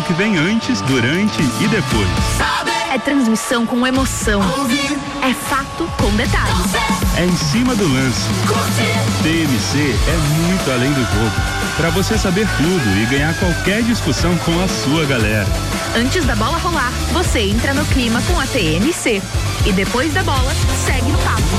que vem antes, durante e depois. É transmissão com emoção. É fato com detalhes. É em cima do lance. TMC é muito além do jogo. Para você saber tudo e ganhar qualquer discussão com a sua galera. Antes da bola rolar, você entra no clima com a TMC. E depois da bola, segue no papo.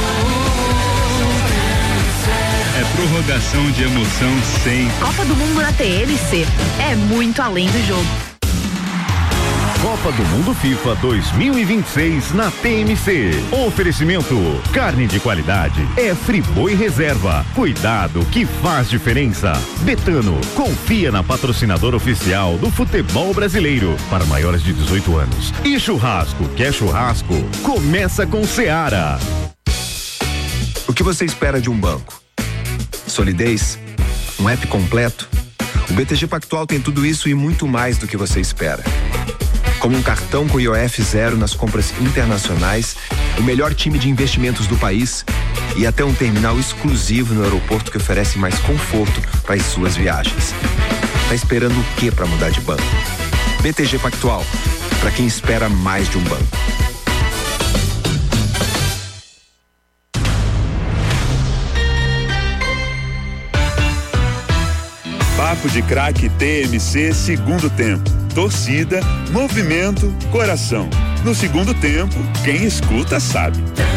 É prorrogação de emoção sempre. Copa do Mundo na TMC. É muito além do jogo. Copa do Mundo FIFA 2026 na TMC. Oferecimento: carne de qualidade é Friboi Reserva. Cuidado que faz diferença. Betano, confia na patrocinadora oficial do futebol brasileiro para maiores de 18 anos. E churrasco, quer churrasco? Começa com Seara. O que você espera de um banco? Solidez? Um app completo? O BTG Pactual tem tudo isso e muito mais do que você espera. Como um cartão com IOF zero nas compras internacionais, o melhor time de investimentos do país e até um terminal exclusivo no aeroporto que oferece mais conforto para as suas viagens. Tá esperando o quê para mudar de banco? BTG Pactual, para quem espera mais de um banco. Papo de Craque TMC segundo tempo. Torcida, movimento, coração. No segundo tempo, quem escuta sabe.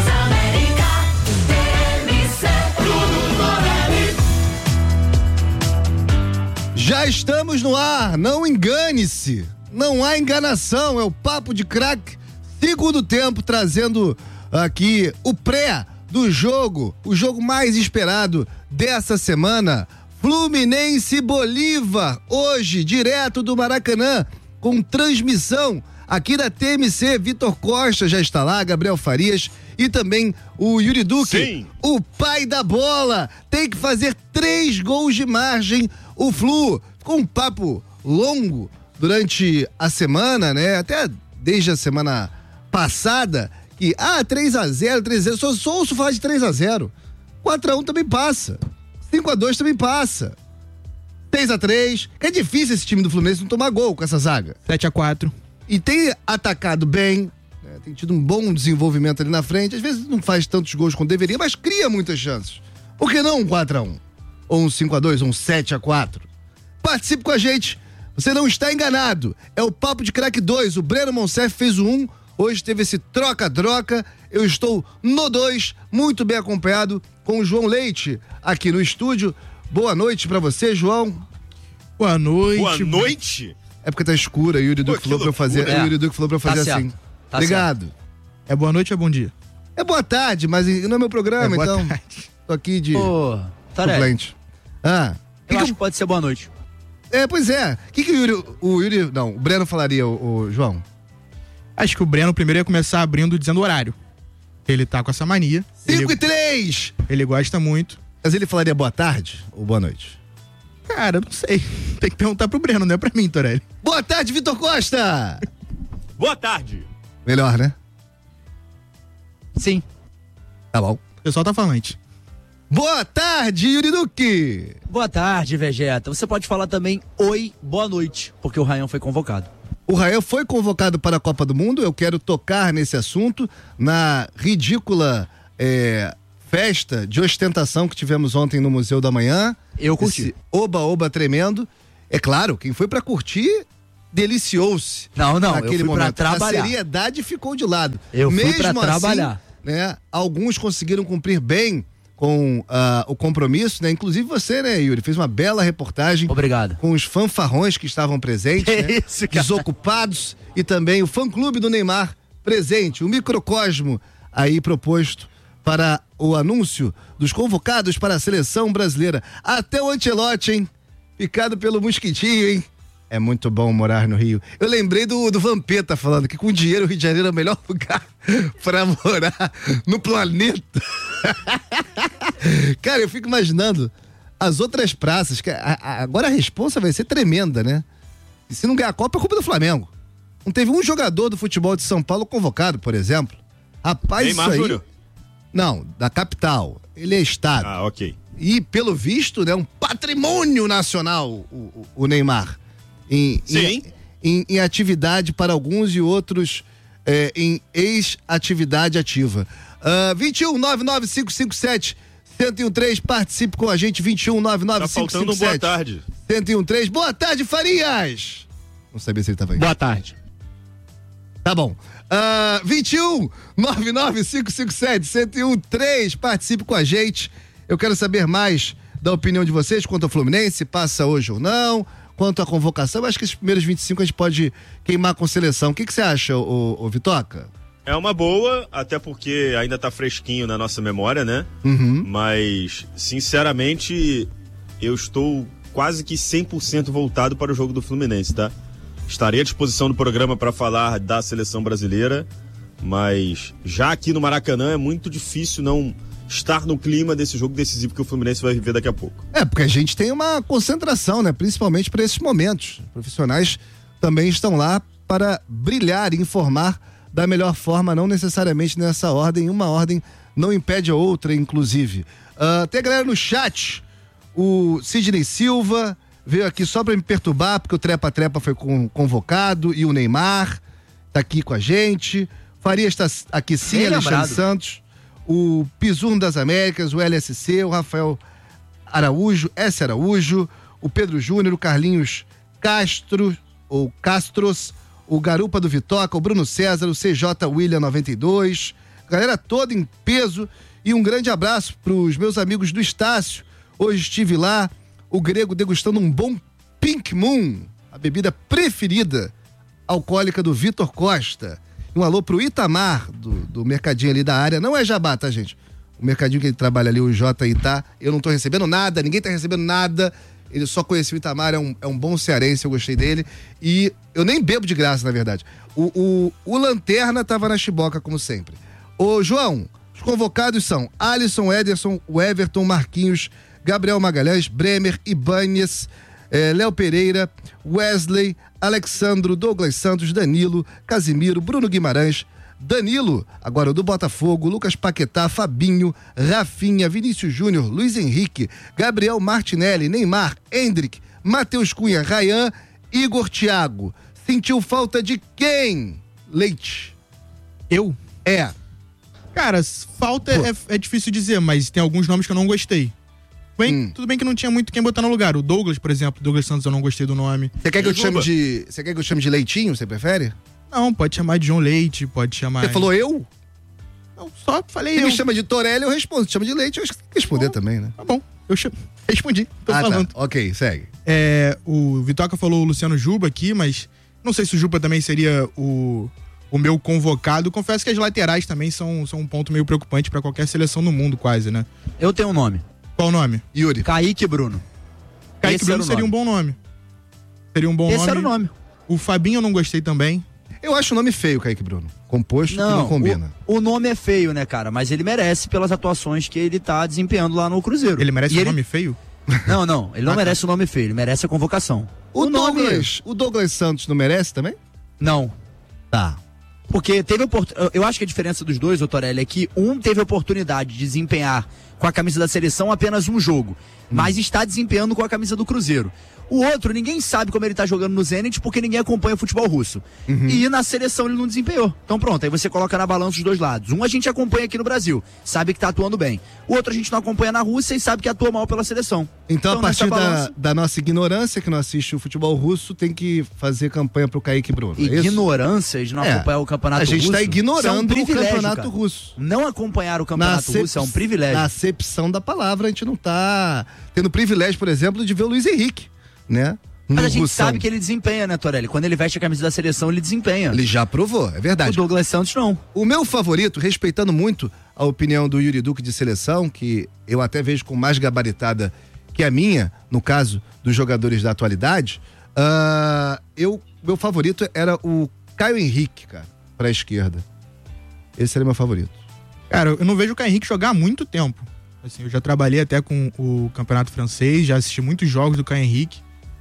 Já estamos no ar, não engane-se. Não há enganação, é o Papo de Craque segundo tempo, trazendo aqui o pré do jogo, o jogo mais esperado dessa semana. Fluminense Bolívar, hoje, direto do Maracanã, com transmissão aqui da TMC. Vitor Costa já está lá, Gabriel Farias e também o Yuri Duque. Sim. O pai da bola, tem que fazer 3 gols de margem. O Flu ficou um papo longo durante a semana, né? Até desde a semana passada, que 3-0, 3-0, só ouço falar de 3-0. 4-1 também passa. 5-2 também passa. 6-3. É difícil esse time do Fluminense não tomar gol com essa zaga. 7-4. E tem atacado bem, né? Tem tido um bom desenvolvimento ali na frente. Às vezes não faz tantos gols quanto deveria, mas cria muitas chances. Por que não um 4-1? Ou um 5-2, ou um 7-4? Participe com a gente. Você não está enganado. É o Papo de Craque 2. O Breno Monsef fez o 1. Hoje teve esse troca-troca. Eu estou no 2, muito bem acompanhado com o João Leite aqui no estúdio. Boa noite pra você, João. Boa noite. Boa noite. É porque tá escuro, aí o Yuri Duque falou pra eu fazer, o Yuri Duque falou pra eu fazer assim. Tá Obrigado. certo. É boa noite ou é bom dia? É boa tarde, mas não é meu programa, boa então tarde. tô aqui de Ô, Tarek, suplente. eu acho que pode ser boa noite. Pois é. O que o Breno falaria, o João? Acho que o Breno primeiro ia começar abrindo dizendo o horário. Ele tá com essa mania. 5-3! Ele gosta muito. Mas ele falaria boa tarde ou boa noite? Cara, não sei. Tem que perguntar pro Breno, não é pra mim, Torelli. Boa tarde, Vitor Costa! Boa tarde. Melhor, né? Sim. Tá bom. O pessoal tá falante. Boa tarde, Yuri Duque! Boa tarde, Vegeta. Você pode falar também oi, boa noite, porque o Ryan foi convocado. O Rael foi convocado para a Copa do Mundo. Eu quero tocar nesse assunto, na ridícula festa de ostentação que tivemos ontem no Museu da Manhã. Eu curti. Esse oba-oba tremendo. É claro, quem foi para curtir, deliciou-se. Não, naquele eu fui momento. pra trabalhar. A seriedade ficou de lado. Eu fui Mesmo pra assim, trabalhar. Né, alguns conseguiram cumprir bem com o compromisso, né? Inclusive você, né, Yuri? Fez uma bela reportagem. Obrigado. Com os fanfarrões que estavam presentes, né? Isso, cara. Desocupados, e também o fã-clube do Neymar presente, o microcosmo aí proposto para o anúncio dos convocados para a seleção brasileira. Até o Ancelotti, hein? Picado pelo mosquitinho, hein? É muito bom morar no Rio. Eu lembrei do Vampeta falando que com dinheiro o Rio de Janeiro é o melhor lugar pra morar no planeta. Cara, eu fico imaginando as outras praças, que agora a responsa vai ser tremenda, né? E se não ganhar a Copa, é culpa do Flamengo. Não teve um jogador do futebol de São Paulo convocado, por exemplo. Rapaz, Neymar, isso aí... Júnior? Não, da capital. Ele é estado. Ah, ok. E, pelo visto, né, um patrimônio nacional, o Neymar. Sim. em atividade para alguns e outros em ex-atividade ativa. 21-99557-1013, participe com a gente, 21-99557-1013. Tá faltando um boa tarde. 1013. Boa tarde, Farias! Não sabia se ele tava aí. Boa tarde. Tá bom. 21-99557-1013, participe com a gente. Eu quero saber mais da opinião de vocês quanto ao Fluminense, passa hoje ou não, quanto à convocação. Eu acho que esses primeiros 25 a gente pode queimar com seleção. O que você acha, ô Vitoca? É uma boa, até porque ainda tá fresquinho na nossa memória, né? Mas, sinceramente, eu estou quase que 100% voltado para o jogo do Fluminense, tá? Estarei à disposição do programa para falar da seleção brasileira, mas já aqui no Maracanã é muito difícil não estar no clima desse jogo decisivo que o Fluminense vai viver daqui a pouco. Porque a gente tem uma concentração, né? Principalmente para esses momentos. Os profissionais também estão lá para brilhar e informar da melhor forma, não necessariamente nessa ordem. Uma ordem não impede a outra, inclusive. Tem a galera no chat. O Sidney Silva veio aqui só para me perturbar, porque o Trepa-Trepa foi convocado e o Neymar tá aqui com a gente. Farias está aqui sim, Bem Alexandre lembrado. Santos. O Pisurno das Américas, o LSC, o Rafael Araújo, S. Araújo, o Pedro Júnior, o Carlinhos Castro, ou Castros, o Garupa do Vitoca, o Bruno César, o CJ William 92, galera toda em peso, e um grande abraço pros meus amigos do Estácio. Hoje estive lá, o Grego degustando um bom Pink Moon, a bebida preferida alcoólica do Vitor Costa. Um alô pro Itamar, do mercadinho ali da área. Não é jabá, tá, gente? O mercadinho que ele trabalha ali, o J Itá. Eu não tô recebendo nada, ninguém tá recebendo nada. Ele só conheceu o Itamar, é um bom cearense, eu gostei dele. E eu nem bebo de graça, na verdade. O Lanterna tava na chiboca, como sempre. Ô, João, os convocados são Alisson, Ederson, o Everton, Marquinhos, Gabriel Magalhães, Bremer, Ibanez, Léo Pereira, Wesley, Alexandro, Douglas Santos, Danilo, Casimiro, Bruno Guimarães, Danilo, agora o do Botafogo, Lucas Paquetá, Fabinho, Rafinha, Vinícius Júnior, Luiz Henrique, Gabriel Martinelli, Neymar, Hendrick, Matheus Cunha, Rayan, Igor Thiago. Sentiu falta de quem? Leite. Eu? Cara, falta é difícil dizer, mas tem alguns nomes que eu não gostei. Tudo bem que não tinha muito quem botar no lugar. O Douglas, por exemplo, Douglas Santos, eu não gostei do nome. Você quer que eu chame de Leitinho? Você prefere? Não, pode chamar de João Leite, pode chamar... Você falou eu? Não, só falei Você eu. me chama de Torelli, eu respondo. Você chama de Leite, eu responder também, né? Tá bom, respondi, tô falando. Tá. Ok, segue. O Vitoca falou o Luciano Juba aqui, mas não sei se o Juba também seria o meu convocado. Confesso que as laterais também são um ponto meio preocupante pra qualquer seleção no mundo, quase, né? Eu tenho um nome. Qual o nome? Yuri. Kaique Bruno. Kaique Bruno seria um bom nome. Esse era o nome. O Fabinho eu não gostei também. Eu acho o nome feio, Kaique Bruno. Composto que não combina. O nome é feio, né, cara? Mas ele merece pelas atuações que ele tá desempenhando lá no Cruzeiro. Ele merece nome feio? Não. Ele não merece o nome feio, ele merece a convocação. O Douglas Santos não merece também? Não. Tá. Porque eu acho que a diferença dos dois, Torelli, é que um teve a oportunidade de desempenhar com a camisa da seleção apenas um jogo, mas está desempenhando com a camisa do Cruzeiro. O outro, ninguém sabe como ele tá jogando no Zenit porque ninguém acompanha o futebol russo. E na seleção ele não desempenhou. Então pronto, aí você coloca na balança os dois lados. Um a gente acompanha aqui no Brasil, sabe que tá atuando bem. O outro a gente não acompanha na Rússia e sabe que atua mal pela seleção. Então a partir da nossa ignorância, que não assiste o futebol russo, tem que fazer campanha pro Kaique Bruno. Ignorância de não acompanhar o campeonato russo? A gente tá ignorando o campeonato cara. russo. Não acompanhar o campeonato russo é um privilégio. Na acepção da palavra, a gente não tá tendo privilégio, por exemplo, de ver o Luiz Henrique, né? Mas a gente sabe que ele desempenha, né, Torelli? Quando ele veste a camisa da seleção, ele desempenha. Ele já provou, é verdade. O Douglas Santos não. O meu favorito, respeitando muito a opinião do Yuri Duque de seleção, que eu até vejo com mais gabaritada que a minha, no caso dos jogadores da atualidade, meu favorito era o Caio Henrique, cara, pra esquerda. Esse era meu favorito. Cara, eu não vejo o Caio Henrique jogar há muito tempo. Assim, eu já trabalhei até com o campeonato francês, já assisti muitos jogos do Caio Henrique,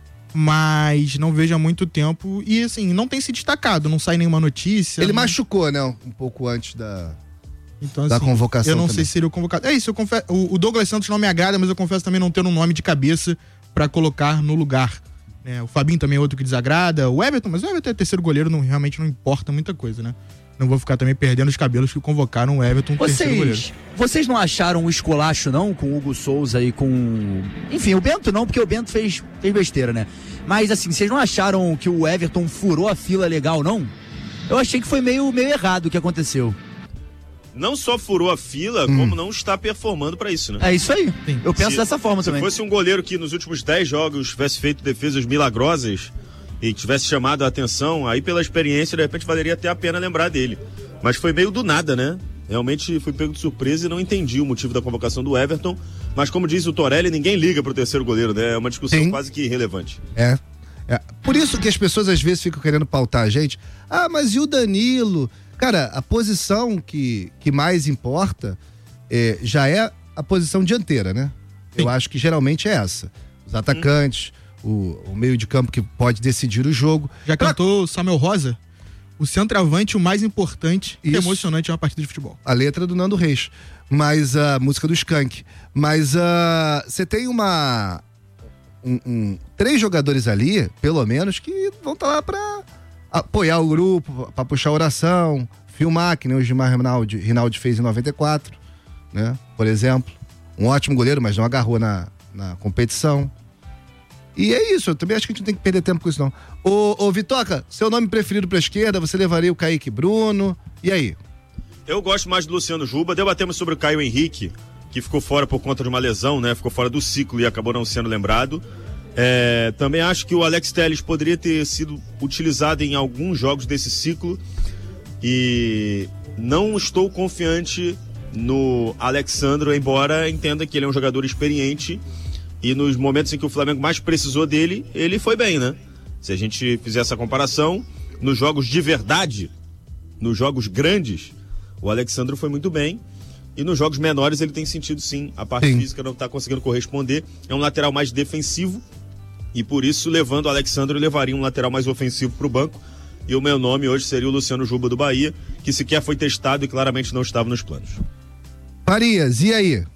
mas não vejo há muito tempo e, assim, não tem se destacado, não sai nenhuma notícia. Ele machucou, né, um pouco antes da assim, convocação. Eu não também sei se seria o convocado. É isso, eu confesso, o Douglas Santos não me agrada, mas eu confesso também não ter um nome de cabeça pra colocar no lugar né? O Fabinho também é outro que desagrada. O Everton, mas o Everton é terceiro goleiro, realmente não importa muita coisa, né? Não vou ficar também perdendo os cabelos que convocaram o Everton terceiro goleiro. Vocês não acharam um esculacho, não, com o Hugo Souza e com... Enfim, o Bento não, porque o Bento fez besteira, né? Mas, assim, vocês não acharam que o Everton furou a fila legal, não? Eu achei que foi meio errado o que aconteceu. Não só furou a fila, como não está performando para isso, né? É isso aí. Sim. Eu penso dessa forma também. Se fosse um goleiro que nos últimos 10 jogos tivesse feito defesas milagrosas e tivesse chamado a atenção, aí pela experiência, de repente, valeria até a pena lembrar dele. Mas foi meio do nada, né? Realmente fui pego de surpresa e não entendi o motivo da convocação do Everton. Mas como diz o Torelli, ninguém liga pro terceiro goleiro, né? É uma discussão quase que irrelevante. É. Por isso que as pessoas às vezes ficam querendo pautar a gente. Ah, mas e o Danilo? Cara, a posição que mais importa já é a posição dianteira, né? Sim. Eu acho que geralmente é essa. Os atacantes, o meio de campo que pode decidir o jogo. Já cantou Samuel Rosa? O centroavante, o mais importante e emocionante é uma partida de futebol. A letra do Nando Reis. Mas a música do Skank. Mas você tem 3 jogadores ali, pelo menos, que vão estar lá pra apoiar o grupo, pra puxar a oração, filmar, que nem o Gilmar Rinaldi fez em 94, né? Por exemplo. Um ótimo goleiro, mas não agarrou na competição. E é isso, eu também acho que a gente não tem que perder tempo com isso, não. Ô Vitoca, seu nome preferido pra esquerda, você levaria o Kaique Bruno, e aí? Eu gosto mais do Luciano Juba, debatemos sobre o Caio Henrique, que ficou fora por conta de uma lesão, né? Ficou fora do ciclo e acabou não sendo lembrado. Também acho que o Alex Telles poderia ter sido utilizado em alguns jogos desse ciclo e não estou confiante no Alexandro, embora entenda que ele é um jogador experiente e nos momentos em que o Flamengo mais precisou dele, ele foi bem, né? Se a gente fizer essa comparação, nos jogos de verdade, nos jogos grandes, o Alexandro foi muito bem. E nos jogos menores ele tem sentido sim, a parte física não está conseguindo corresponder. É um lateral mais defensivo e por isso, levando o Alexandre, levaria um lateral mais ofensivo para o banco. E o meu nome hoje seria o Luciano Juba do Bahia, que sequer foi testado e claramente não estava nos planos. Farias, e aí?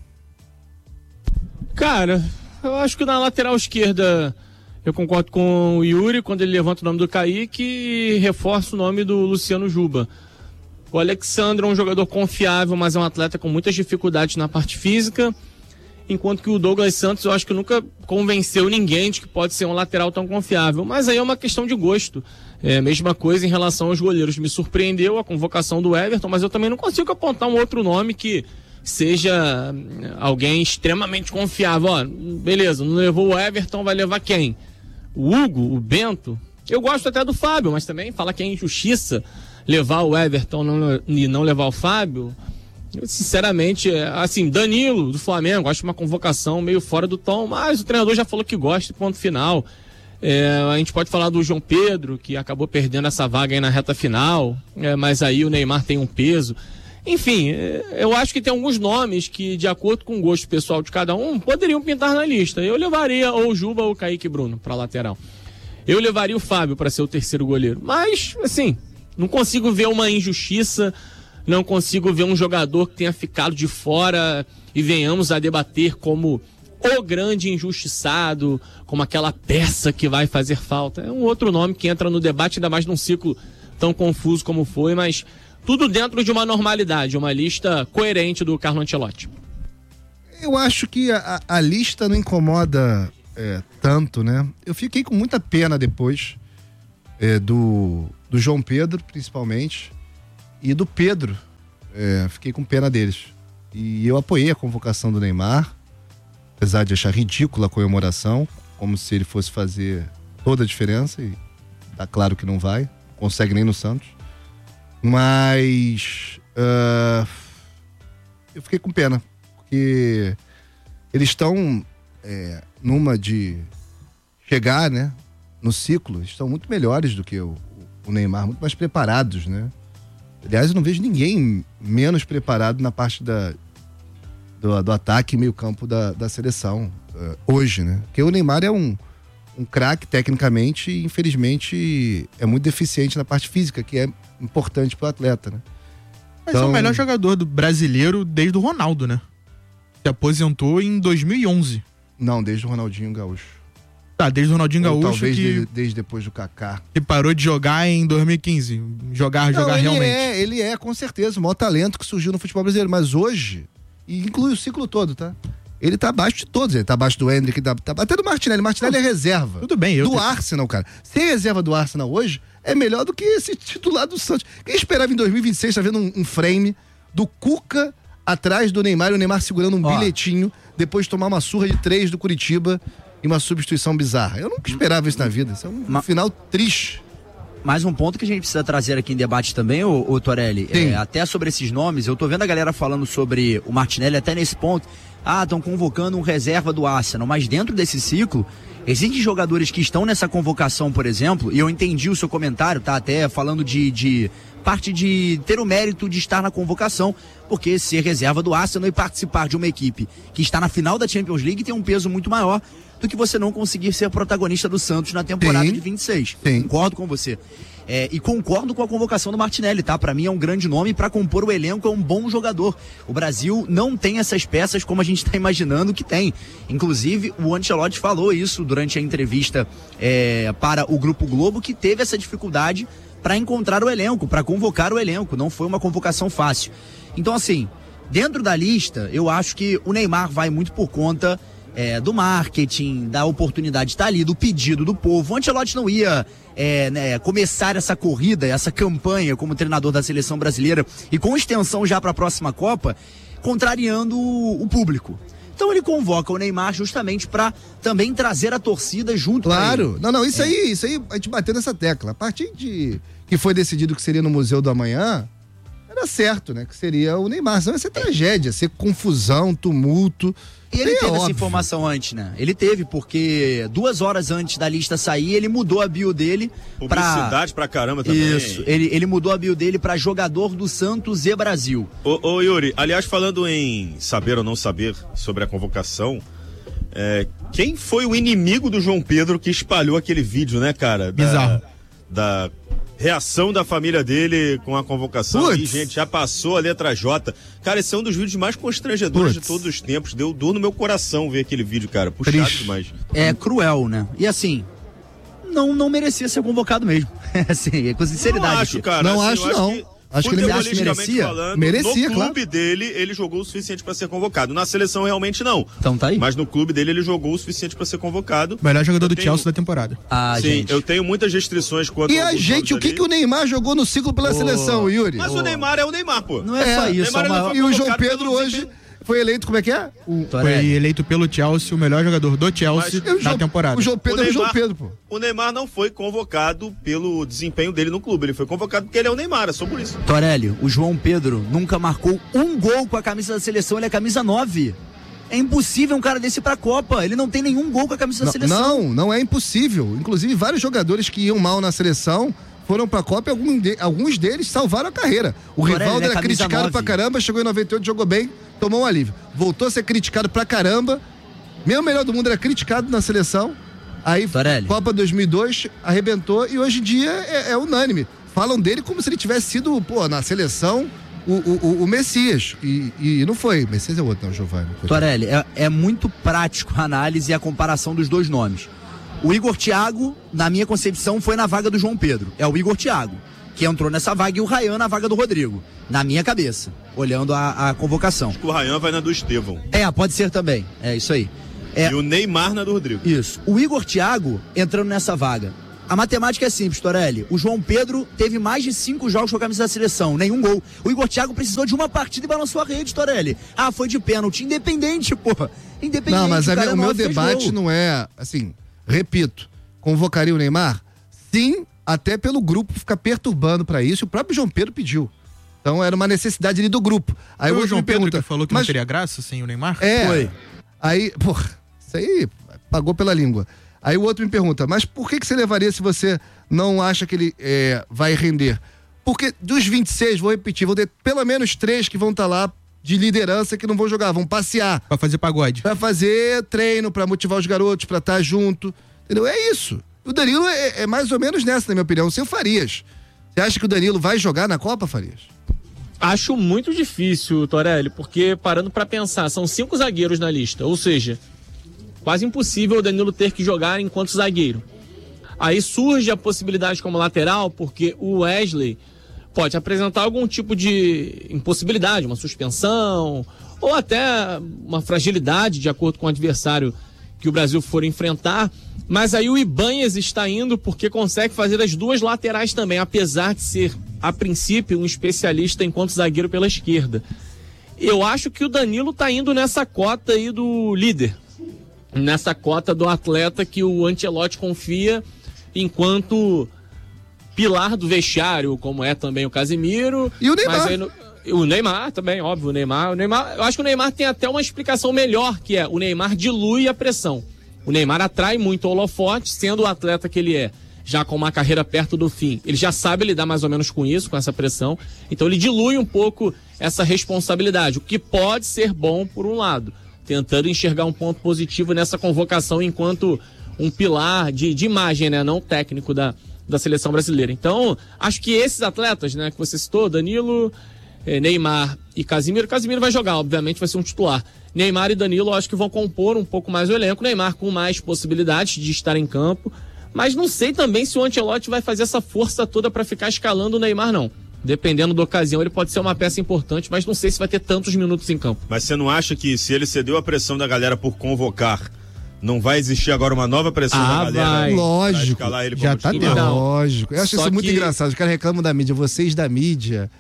Cara, eu acho que na lateral esquerda eu concordo com o Yuri quando ele levanta o nome do Kaique e reforça o nome do Luciano Juba. O Alexandre é um jogador confiável, mas é um atleta com muitas dificuldades na parte física, enquanto que o Douglas Santos eu acho que nunca convenceu ninguém de que pode ser um lateral tão confiável, mas aí é uma questão de gosto. É a mesma coisa em relação aos goleiros. Me surpreendeu a convocação do Everton, mas eu também não consigo apontar um outro nome que seja alguém extremamente confiável. Ó, beleza, não levou o Everton, vai levar quem? O Hugo, o Bento? Eu gosto até do Fábio, mas também fala que é injustiça levar o Everton e não levar o Fábio. Eu, sinceramente, assim, Danilo do Flamengo, acho uma convocação meio fora do tom, mas o treinador já falou que gosta, ponto final. A gente pode falar do João Pedro, que acabou perdendo essa vaga aí na reta final, mas aí o Neymar tem um peso. Enfim, eu acho que tem alguns nomes que, de acordo com o gosto pessoal de cada um, poderiam pintar na lista. Eu levaria ou o Juba ou o Kaique Bruno para lateral. Eu levaria o Fábio para ser o terceiro goleiro. Mas, assim, não consigo ver uma injustiça, não consigo ver um jogador que tenha ficado de fora e venhamos a debater como o grande injustiçado, como aquela peça que vai fazer falta. É um outro nome que entra no debate, ainda mais num ciclo tão confuso como foi, mas tudo dentro de uma normalidade, uma lista coerente do Carlo Ancelotti. Eu acho que a lista não incomoda tanto, né? Eu fiquei com muita pena depois do João Pedro, principalmente, e do Pedro. Fiquei com pena deles. E eu apoiei a convocação do Neymar, apesar de achar ridícula a comemoração, como se ele fosse fazer toda a diferença, e tá claro que não vai, não consegue nem no Santos. Mas eu fiquei com pena, porque eles estão numa de chegar, né, no ciclo, estão muito melhores do que o Neymar, muito mais preparados, né? Aliás, eu não vejo ninguém menos preparado na parte do ataque e meio campo da seleção hoje, né? Porque o Neymar é um craque tecnicamente e infelizmente é muito deficiente na parte física, que é importante pro atleta, né? Mas é o melhor jogador do brasileiro desde o Ronaldo, né? Se aposentou em 2011. Não, desde o Ronaldinho Gaúcho. Tá, desde o Ronaldinho Ou Gaúcho, talvez desde depois do Kaká. que parou de jogar em 2015. Jogar realmente. Ele é, com certeza, o maior talento que surgiu no futebol brasileiro. Mas hoje, e inclui o ciclo todo, tá? Ele tá abaixo de todos. Ele tá abaixo do Endrick, até do Martinelli. Martinelli é reserva. Tudo bem. Arsenal, cara. Ser reserva do Arsenal hoje é melhor do que esse titular do Santos. Quem esperava em 2026, tá vendo um frame do Cuca atrás do Neymar, e o Neymar segurando um bilhetinho, depois de tomar uma surra de 3 do Curitiba e uma substituição bizarra. Eu nunca esperava isso na vida. Isso é um final triste. Mais um ponto que a gente precisa trazer aqui em debate também, ô Torelli, até sobre esses nomes, eu tô vendo a galera falando sobre o Martinelli até nesse ponto. Estão convocando um reserva do Arsenal, mas dentro desse ciclo, existem jogadores que estão nessa convocação, por exemplo, e eu entendi o seu comentário, tá? Até falando de parte de ter o mérito de estar na convocação, porque ser reserva do Arsenal e participar de uma equipe que está na final da Champions League tem um peso muito maior do que você não conseguir ser protagonista do Santos na temporada de 26. Concordo com você. E concordo com a convocação do Martinelli, tá? Pra mim é um grande nome, pra compor o elenco é um bom jogador. O Brasil não tem essas peças como a gente tá imaginando que tem. Inclusive, o Ancelotti falou isso durante a entrevista para o Grupo Globo, que teve essa dificuldade para encontrar o elenco, para convocar o elenco. Não foi uma convocação fácil. Então, assim, dentro da lista, eu acho que o Neymar vai muito por conta do marketing, da oportunidade de estar ali, do pedido do povo. O Ancelotti não ia começar essa corrida, essa campanha como treinador da seleção brasileira e com extensão já para a próxima Copa, contrariando o público. Então ele convoca o Neymar justamente para também trazer a torcida junto. Claro. Não, isso aí a gente bateu nessa tecla. A partir de que foi decidido que seria no Museu do Amanhã, era certo, né? Que seria o Neymar. Senão ia ser tragédia, ia ser confusão, tumulto. E ele teve essa informação antes, né? Ele teve, porque 2 horas antes da lista sair, ele mudou a bio dele Publicidade pra caramba também. Isso, ele mudou a bio dele pra jogador do Santos e Brasil. Ô Yuri, aliás, falando em saber ou não saber sobre a convocação, quem foi o inimigo do João Pedro que espalhou aquele vídeo, né, cara? Bizarro. Da reação da família dele com a convocação. E, gente, já passou a letra J. Cara, esse é um dos vídeos mais constrangedores de todos os tempos. Deu dor no meu coração ver aquele vídeo, cara. Puxado demais. É cruel, né? E assim, não merecia ser convocado mesmo. Assim, com sinceridade. Não acho, cara. Não assim, acho, não. Acho que ele merecia. Falando, merecia, no clube dele, ele jogou o suficiente para ser convocado. Na seleção, realmente não. Então tá aí. Mas no clube dele, ele jogou o suficiente para ser convocado. Melhor jogador do Chelsea da temporada. Sim, gente. Eu tenho muitas restrições quanto E a gente, o que o Neymar jogou no ciclo pela seleção, Yuri? Mas o Neymar é o Neymar, pô. Não é só isso. E o João Pedro hoje foi eleito, como é que é? Foi eleito pelo Chelsea, o melhor jogador do Chelsea na temporada. O João Pedro é o João Pedro, pô. O Neymar não foi convocado pelo desempenho dele no clube, ele foi convocado porque ele é o Neymar, é só por isso. Torelli, o João Pedro nunca marcou um gol com a camisa da seleção, ele é camisa 9. É impossível um cara desse ir pra Copa, ele não tem nenhum gol com a camisa da seleção. Não é impossível. Inclusive, vários jogadores que iam mal na seleção foram pra Copa e alguns deles salvaram a carreira. O Rivaldo era criticado pra caramba, chegou em 98, jogou bem, tomou um alívio. Voltou a ser criticado pra caramba, mesmo o melhor do mundo era criticado na seleção. Aí, Copa 2002, arrebentou e hoje em dia é unânime. Falam dele como se ele tivesse sido, na seleção, o Messias. E não foi. O Messias é outro, não, Giovanni. Torelli, é muito prático a análise e a comparação dos dois nomes. O Igor Thiago, na minha concepção, foi na vaga do João Pedro. É o Igor Thiago, que entrou nessa vaga, e o Ryan na vaga do Rodrigo. Na minha cabeça, olhando a convocação. Acho que o Ryan vai na do Estevão. Pode ser também. É isso aí. E o Neymar na do Rodrigo. Isso. O Igor Thiago entrando nessa vaga. A matemática é simples, Torelli. O João Pedro teve mais de 5 jogos com a camisa da seleção, nenhum gol. O Igor Thiago precisou de uma partida e balançou a rede, Torelli. Foi de pênalti, independente, porra. Independente. Não, mas o meu debate não é, assim, repito, convocaria o Neymar? Sim, até pelo grupo ficar perturbando pra isso, o próprio João Pedro pediu. Então era uma necessidade ali do grupo. Aí o João Pedro que falou que não teria graça sem o Neymar? Foi. Aí, isso aí pagou pela língua. Aí o outro me pergunta, mas por que você levaria se você não acha que ele vai render? Porque dos 26, vou repetir, vou ter pelo menos 3 que vão estar lá de liderança que não vão jogar, vão passear. Pra fazer pagode. Pra fazer treino, pra motivar os garotos, pra estar junto. Entendeu? É isso. O Danilo é mais ou menos nessa, na minha opinião. O seu Farias. Você acha que o Danilo vai jogar na Copa, Farias? Acho muito difícil, Torelli, porque parando pra pensar, são 5 zagueiros na lista, ou seja, quase impossível o Danilo ter que jogar enquanto zagueiro. Aí surge a possibilidade como lateral, porque o Wesley pode apresentar algum tipo de impossibilidade, uma suspensão, ou até uma fragilidade, de acordo com o adversário que o Brasil for enfrentar. Mas aí o Ibanez está indo porque consegue fazer as duas laterais também, apesar de ser, a princípio, um especialista enquanto zagueiro pela esquerda. Eu acho que o Danilo está indo nessa cota aí do líder, nessa cota do atleta que o Ancelotti confia enquanto pilar do vestiário, como é também o Casemiro. E o Neymar. Mas aí o Neymar também, óbvio, o Neymar, eu acho que o Neymar tem até uma explicação melhor, que é o Neymar dilui a pressão. O Neymar atrai muito o holofote, sendo o atleta que ele é, já com uma carreira perto do fim. Ele já sabe lidar mais ou menos com isso, com essa pressão. Então ele dilui um pouco essa responsabilidade, o que pode ser bom por um lado, tentando enxergar um ponto positivo nessa convocação enquanto um pilar de imagem, né, não técnico da seleção brasileira. Então, acho que esses atletas, né, que você citou, Danilo, Neymar e Casemiro vai jogar, obviamente vai ser um titular. Neymar e Danilo, acho que vão compor um pouco mais o elenco, Neymar com mais possibilidades de estar em campo, mas não sei também se o Ancelotti vai fazer essa força toda para ficar escalando o Neymar, não. Dependendo da ocasião, ele pode ser uma peça importante, mas não sei se vai ter tantos minutos em campo. Mas você não acha que se ele cedeu a pressão da galera por convocar, não vai existir agora uma nova pressão da galera? Vai. Lógico, escalar ele já tá titular? lógico. Eu acho isso muito engraçado. Os caras reclamam da mídia. Vocês da mídia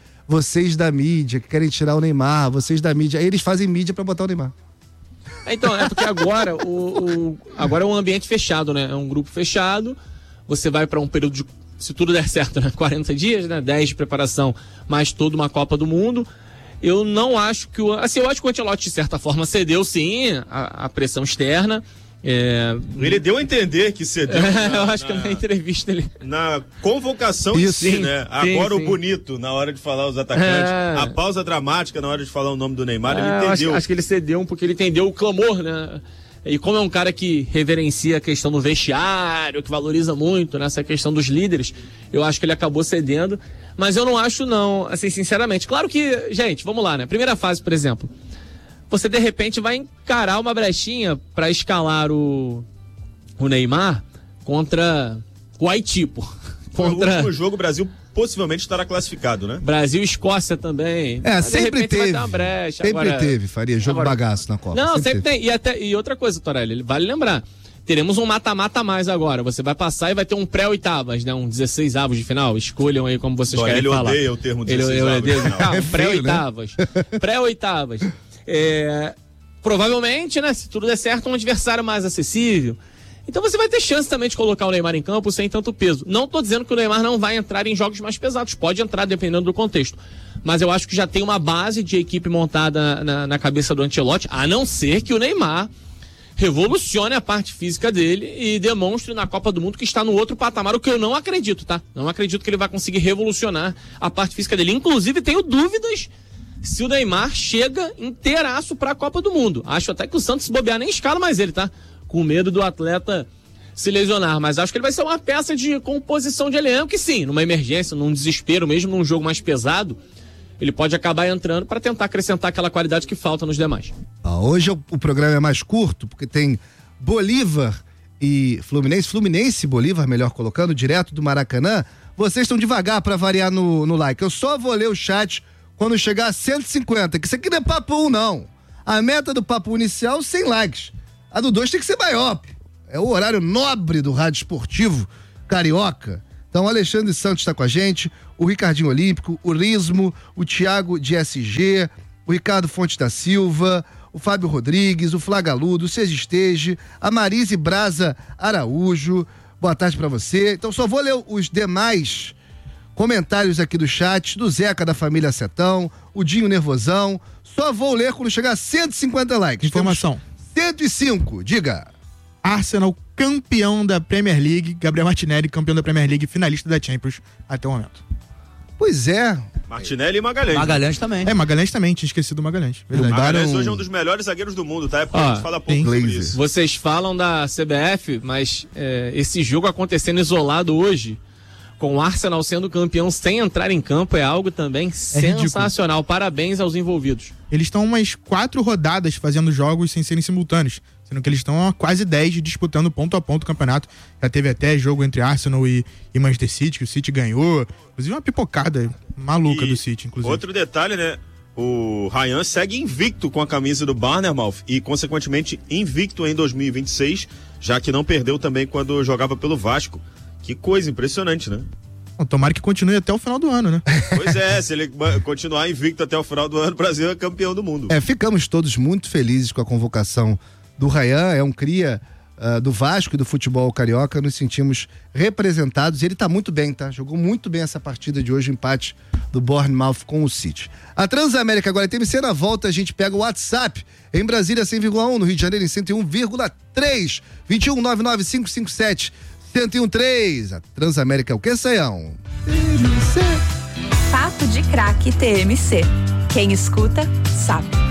que querem tirar o Neymar, vocês da mídia. Aí eles fazem mídia pra botar o Neymar. Então, é porque agora agora é um ambiente fechado, né? É um grupo fechado. Você vai para um período de, se tudo der certo, né? 40 dias, né? 10 de preparação, mais toda uma Copa do Mundo. Eu não acho que eu acho que o Ancelotti, de certa forma, cedeu sim a pressão externa. Ele deu a entender que cedeu. Eu acho que na entrevista ele. Na convocação em si, né? Agora o bonito, na hora de falar os atacantes. A pausa dramática na hora de falar o nome do Neymar, ele entendeu. Acho que ele cedeu porque ele entendeu o clamor, né? E como é um cara que reverencia a questão do vestiário, que valoriza muito nessa questão dos líderes, eu acho que ele acabou cedendo. Mas eu não acho, não, assim, sinceramente. Claro que, gente, vamos lá, né? Primeira fase, por exemplo. Você, de repente, vai encarar uma brechinha para escalar o Neymar contra o Haiti, pô. No último jogo, o Brasil possivelmente estará classificado, né? Brasil e Escócia também. Sempre teve. Vai ter uma brecha. Sempre teve, Faria, jogo bagaço na Copa. Não, sempre tem. E outra coisa, Torelli, vale lembrar. Teremos um mata-mata a mais agora. Você vai passar e vai ter um pré-oitavas, né? Um 16 avos de final. Escolham aí como vocês querem falar. Ele odeia o termo 16 avos de final. Pré-oitavas. Pré-oitavas. Provavelmente, né, se tudo der certo, um adversário mais acessível. Então você vai ter chance também de colocar o Neymar em campo sem tanto peso. Não tô dizendo que o Neymar não vai entrar em jogos mais pesados, pode entrar dependendo do contexto. Mas eu acho que já tem uma base de equipe montada na cabeça do Ancelotti, a não ser que o Neymar revolucione a parte física dele e demonstre na Copa do Mundo que está no outro patamar, o que eu não acredito, tá? Não acredito que ele vai conseguir revolucionar a parte física dele. Inclusive, tenho dúvidas se o Neymar chega inteiraço para a Copa do Mundo. Acho até que o Santos, se bobear, nem escala mais ele, tá? Com medo do atleta se lesionar. Mas acho que ele vai ser uma peça de composição de elenco, que sim, numa emergência, num desespero, mesmo num jogo mais pesado, ele pode acabar entrando para tentar acrescentar aquela qualidade que falta nos demais. Hoje o programa é mais curto, porque tem Bolívar e Fluminense e Bolívar, melhor colocando, direto do Maracanã. Vocês estão devagar para variar no like. Eu só vou ler o chat quando chegar a 150, que isso aqui não é papo 1, não. A meta do papo inicial, 100 likes. A do 2 tem que ser maior. É o horário nobre do rádio esportivo carioca. Então, o Alexandre Santos está com a gente, o Ricardinho Olímpico, o Rismo, o Thiago de SG, o Ricardo Fontes da Silva, o Fábio Rodrigues, o Flagaludo, o César Estege, a Marise Braza Araújo. Boa tarde para você. Então, só vou ler os demais comentários aqui do chat, do Zeca da família Setão, o Dinho Nervosão. Só vou ler quando chegar a 150 likes. Informação. 105, diga. Arsenal campeão da Premier League, Gabriel Martinelli campeão da Premier League, finalista da Champions até o momento. Pois é. Martinelli e Magalhães. Magalhães também. Magalhães também, tinha esquecido do Magalhães. Verdade. Magalhães hoje é um dos melhores zagueiros do mundo, tá? É porque a gente fala pouco sobre isso. Vocês falam da CBF, mas esse jogo acontecendo isolado hoje, com o Arsenal sendo campeão sem entrar em campo, é algo também sensacional. Ridículo. Parabéns aos envolvidos. Eles estão umas 4 rodadas fazendo jogos sem serem simultâneos. sendo que eles estão a quase 10 disputando ponto a ponto o campeonato. Já teve até jogo entre Arsenal e Manchester City, que o City ganhou. Inclusive uma pipocada maluca do City, inclusive. Outro detalhe, né? O Ryan segue invicto com a camisa do Bournemouth e, consequentemente, invicto em 2026, já que não perdeu também quando jogava pelo Vasco. Que coisa impressionante, né? Bom, tomara que continue até o final do ano, né? Pois é, se ele continuar invicto até o final do ano, o Brasil é campeão do mundo. Ficamos todos muito felizes com a convocação do Ryan, é um cria do Vasco e do futebol carioca, nos sentimos representados e ele tá muito bem, tá? Jogou muito bem essa partida de hoje, o empate do Bournemouth com o City. A Transamérica agora tem TMC, na volta a gente pega o WhatsApp, em Brasília 100,1, no Rio de Janeiro em 101,3, 2199-557-1013. A Transamérica é o que, Saião? Papo de Craque TMC. Quem escuta, sabe.